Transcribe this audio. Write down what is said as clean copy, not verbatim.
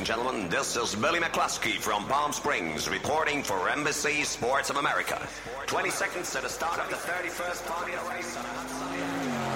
and gentlemen. This is Billy McCluskey from Palm Springs reporting for Embassy Sports of America. 20 seconds to the start of the 31st party of race on a hot Sunday.